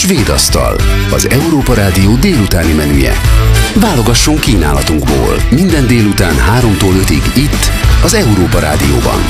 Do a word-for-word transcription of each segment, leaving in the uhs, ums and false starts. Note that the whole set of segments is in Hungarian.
Svédasztal, az Európa Rádió délutáni menüje. Válogassunk kínálatunkból minden délután háromtól ötig itt, az Európa Rádióban.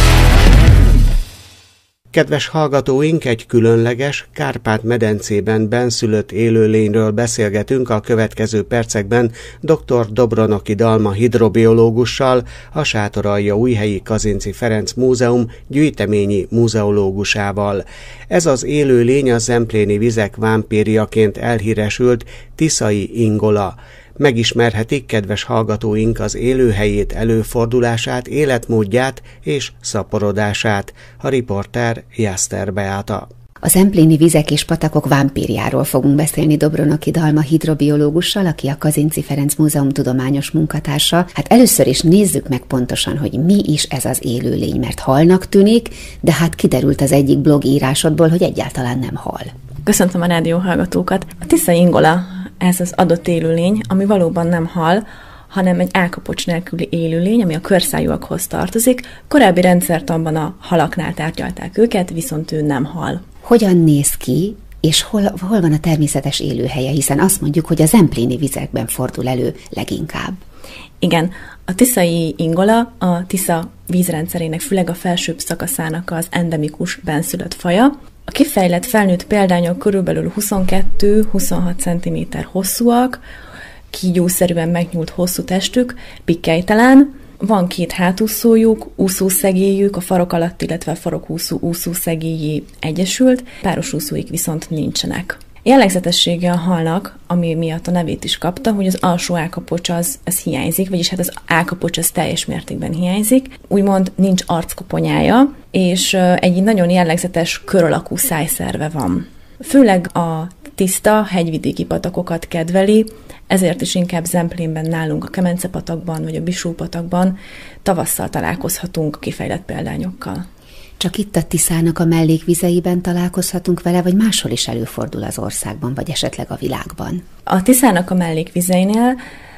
Kedves hallgatóink, egy különleges, Kárpát-medencében bennszülött élőlényről beszélgetünk a következő percekben dr. Dobronoki Dalma hidrobiológussal, a Sátoraljaújhelyi Kazinczy Ferenc Múzeum gyűjteményi múzeológusával. Ez az élőlény a zempléni vizek vámpírjaként elhíresült tiszai ingola. Megismerhetik, kedves hallgatóink, az élőhelyét, előfordulását, életmódját és szaporodását. A riporter Jászter Beáta. A zempléni vizek és patakok vámpírjáról fogunk beszélni Dobronoki Dalma hidrobiológussal, aki a Kazinczy Ferenc Múzeum tudományos munkatársa. Hát először is nézzük meg pontosan, hogy mi is ez az élőlény, mert halnak tűnik, de hát kiderült az egyik blog írásodból, hogy egyáltalán nem hal. Köszöntöm a rádió hallgatókat. A tiszai ingola, ez az adott élőlény, ami valóban nem hal, hanem egy állkapocs nélküli élőlény, ami a körszájúakhoz tartozik. Korábbi rendszertanban a halaknál tárgyalták őket, viszont ő nem hal. Hogyan néz ki, és hol, hol van a természetes élőhelye, hiszen azt mondjuk, hogy a zempléni vizekben fordul elő leginkább. Igen, a tiszai ingola a Tisza vízrendszerének, főleg a felsőbb szakaszának az endemikus bennszülött faja. A kifejlett felnőtt példányok körülbelül huszonkettő-huszonhat centiméter hosszúak, kígyószerűen megnyúlt hosszú testük, pikkelytelen, van két hátúszójuk, úszószegélyük, a farok alatt, illetve a farokúszó úszószegélyi egyesült, páros úszóik viszont nincsenek. Jellegzetessége a halnak, ami miatt a nevét is kapta, hogy az alsó állkapocs az, az hiányzik, vagyis hát az állkapocs az teljes mértékben hiányzik. Úgymond nincs arckoponyája, és egy nagyon jellegzetes kör alakú szájszerve van. Főleg a tiszta hegyvidéki patakokat kedveli, ezért is inkább Zemplénben nálunk a Kemence-patakban vagy a Bisó-patakban tavasszal találkozhatunk kifejlett példányokkal. Csak itt a Tiszának a mellékvizeiben találkozhatunk vele, vagy máshol is előfordul az országban, vagy esetleg a világban? A Tiszának a mellékvizeinél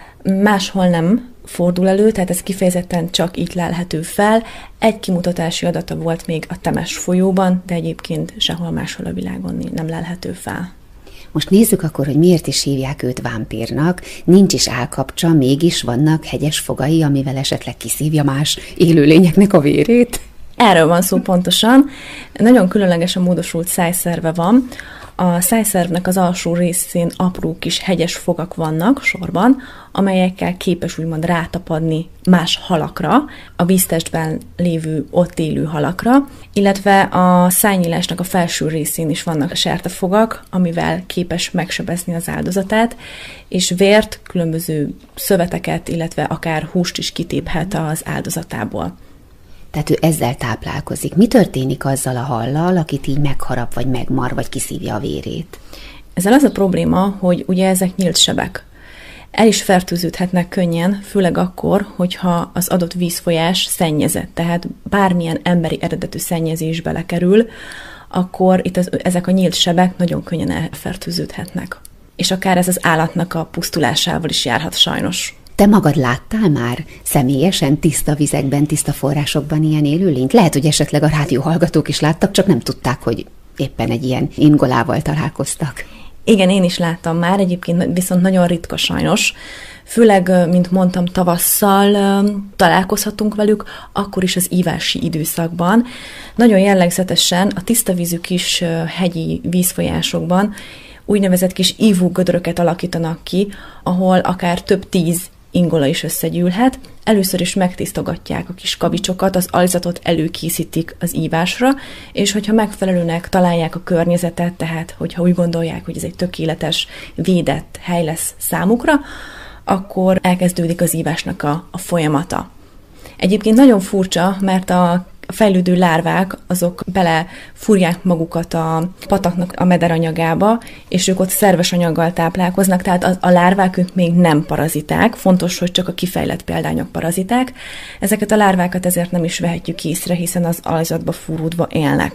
máshol nem fordul elő, tehát ez kifejezetten csak itt lelhető fel. Egy kimutatási adata volt még a Temes folyóban, de egyébként sehol máshol a világon nem lelhető fel. Most nézzük akkor, hogy miért is hívják őt vámpírnak. Nincs is állkapcsa, mégis vannak hegyes fogai, amivel esetleg kiszívja más élőlényeknek a vérét. Erről van szó pontosan. Nagyon különlegesen módosult szájszerve van. A szájszervnek az alsó részén apró kis hegyes fogak vannak sorban, amelyekkel képes úgymond rátapadni más halakra, a víztestben lévő ott élő halakra, illetve a szájnyílásnak a felső részén is vannak sertefogak, amivel képes megsebezni az áldozatát, és vért, különböző szöveteket, illetve akár húst is kitéphet az áldozatából. Tehát ő ezzel táplálkozik. Mi történik azzal a hallal, akit így megharap, vagy megmar, vagy kiszívja a vérét? Ezzel az a probléma, hogy ugye ezek nyílt sebek. El is fertőződhetnek könnyen, főleg akkor, hogyha az adott vízfolyás szennyezett, tehát bármilyen emberi eredetű szennyezés belekerül, akkor itt az, ezek a nyílt sebek nagyon könnyen elfertőződhetnek. És akár ez az állatnak a pusztulásával is járhat sajnos. Te magad láttál már személyesen tiszta vizekben, tiszta forrásokban ilyen élőlényt? Lehet, hogy esetleg a rádióhallgatók is láttak, csak nem tudták, hogy éppen egy ilyen ingolával találkoztak. Igen, én is láttam már, egyébként viszont nagyon ritka sajnos. Főleg, mint mondtam, tavasszal találkozhatunk velük, akkor is az ívási időszakban. Nagyon jellegzetesen a tiszta vízű kis hegyi vízfolyásokban úgynevezett kis ívógödröket alakítanak ki, ahol akár több tíz ingola is összegyűlhet. Először is megtisztogatják a kis kavicsokat, az alzatot előkészítik az ívásra, és hogyha megfelelőnek találják a környezetet, tehát hogyha úgy gondolják, hogy ez egy tökéletes, védett hely lesz számukra, akkor elkezdődik az ívásnak a, a folyamata. Egyébként nagyon furcsa, mert a A fejlődő lárvák, azok belefúrják magukat a pataknak a mederanyagába, és ők ott szerves anyaggal táplálkoznak, tehát a, a lárvák ők még nem paraziták, fontos, hogy csak a kifejlett példányok paraziták. Ezeket a lárvákat ezért nem is vehetjük észre, hiszen az alzatba fúródva élnek.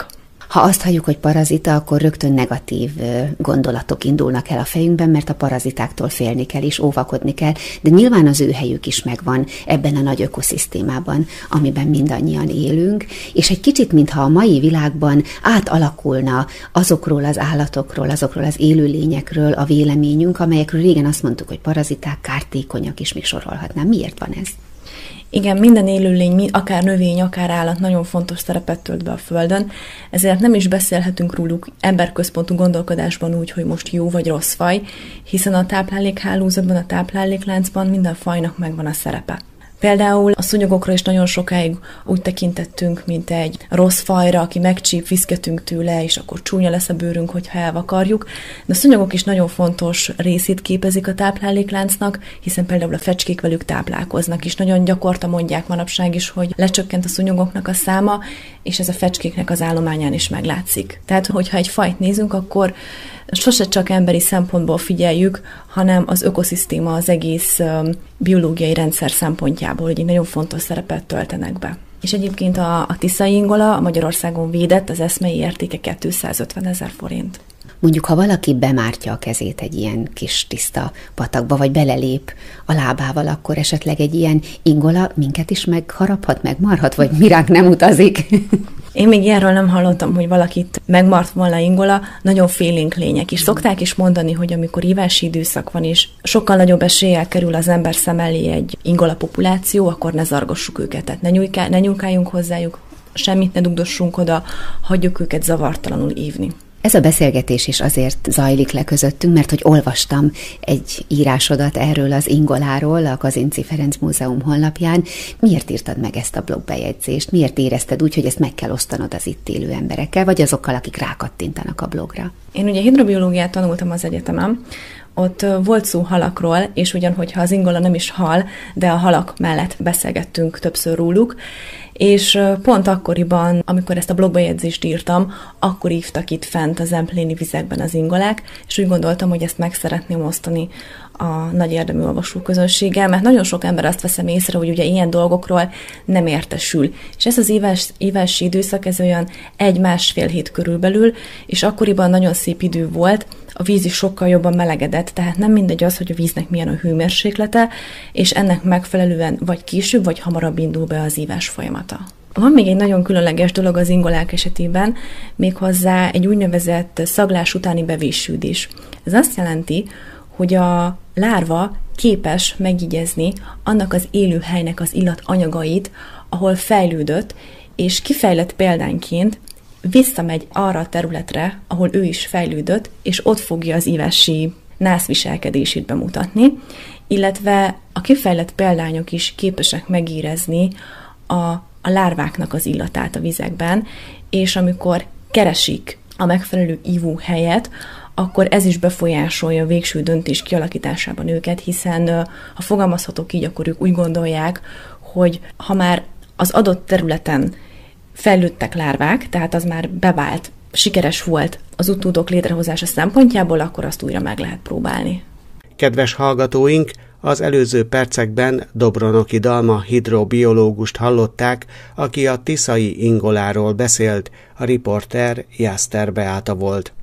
Ha azt halljuk, hogy parazita, akkor rögtön negatív gondolatok indulnak el a fejünkben, mert a parazitáktól félni kell és óvakodni kell, de nyilván az ő helyük is megvan ebben a nagy ökoszisztémában, amiben mindannyian élünk, és egy kicsit, mintha a mai világban átalakulna azokról az állatokról, azokról az élőlényekről a véleményünk, amelyekről régen azt mondtuk, hogy paraziták, kártékonyak, és még sorolhatnám. Miért van ez? Igen, minden élőlény, akár növény, akár állat nagyon fontos szerepet tölt be a Földön, ezért nem is beszélhetünk róluk emberközpontú gondolkodásban úgy, hogy most jó vagy rossz faj, hiszen a táplálékhálózatban, a táplálékláncban minden fajnak megvan a szerepe. Például a szúnyogokra is nagyon sokáig úgy tekintettünk, mint egy rossz fajra, aki megcsíp, viszketünk tőle, és akkor csúnya lesz a bőrünk, hogyha elvakarjuk. De a szúnyogok is nagyon fontos részét képezik a táplálékláncnak, hiszen például a fecskék velük táplálkoznak, és nagyon gyakorta mondják manapság is, hogy lecsökkent a szúnyogoknak a száma, és ez a fecskéknek az állományán is meglátszik. Tehát, hogyha egy fajt nézünk, akkor sose csak emberi szempontból figyeljük, hanem az ökoszisztéma, az egész biológiai rendszer szempontjából, hogy egy nagyon fontos szerepet töltenek be. És egyébként a, a tiszai ingola a Magyarországon védett, az eszmei értéke kétszázötven ezer forint. Mondjuk, ha valaki bemártja a kezét egy ilyen kis tiszta patakba, vagy belelép a lábával, akkor esetleg egy ilyen ingola minket is megharaphat, megmarhat, vagy mi ránk nem utazik? Én még ilyenről nem hallottam, hogy valakit megmart volna ingola, nagyon félénk lények is. Szokták is mondani, hogy amikor ívási időszak van, és sokkal nagyobb eséllyel kerül az ember szem elé egy ingola populáció, akkor ne zargassuk őket, tehát ne, nyújká, ne nyúlkáljunk hozzájuk, semmit ne dugdossunk oda, hagyjuk őket zavartalanul ívni. Ez a beszélgetés is azért zajlik le közöttünk, mert hogy olvastam egy írásodat erről az ingoláról a Kazinczy Ferenc Múzeum honlapján. Miért írtad meg ezt a blogbejegyzést? Miért érezted úgy, hogy ezt meg kell osztanod az itt élő emberekkel, vagy azokkal, akik rákattintanak a blogra? Én ugye hidrobiológiát tanultam az egyetemen, ott volt szó halakról, és ugyan, hogyha az ingola nem is hal, de a halak mellett beszélgettünk többször róluk, és pont akkoriban, amikor ezt a blogbejegyzést írtam, akkor ívtak itt fent az empléni vizekben az ingolák, és úgy gondoltam, hogy ezt meg szeretném osztani a nagy érdemű olvasóközönséggel, mert nagyon sok ember azt veszem észre, hogy ugye ilyen dolgokról nem értesül. És ez az éves, éves időszak, ez olyan egy-másfél hét körülbelül, és akkoriban nagyon szép idő volt, a víz is sokkal jobban melegedett, tehát nem mindegy az, hogy a víznek milyen a hőmérséklete, és ennek megfelelően vagy később, vagy hamarabb indul be az ívás folyamata. Van még egy nagyon különleges dolog az ingolák esetében, méghozzá egy úgynevezett szaglás utáni bevésődés. Ez azt jelenti, hogy a lárva képes megjegyezni annak az élőhelynek az illatanyagait, ahol fejlődött, és kifejlett példányként visszamegy arra a területre, ahol ő is fejlődött, és ott fogja az ívási nászviselkedését bemutatni, illetve a kifejlett példányok is képesek megérezni a, a lárváknak az illatát a vizekben, és amikor keresik a megfelelő ivóhelyet, akkor ez is befolyásolja a végső döntés kialakításában őket, hiszen ha fogalmazhatok így, akkor ők úgy gondolják, hogy ha már az adott területen fejlődtek lárvák, tehát az már bevált, sikeres volt az utódok létrehozása szempontjából, akkor azt újra meg lehet próbálni. Kedves hallgatóink, az előző percekben Dobronoky Dalma hidrobiológust hallották, aki a tiszai ingoláról beszélt, a riporter Jászter Beáta volt.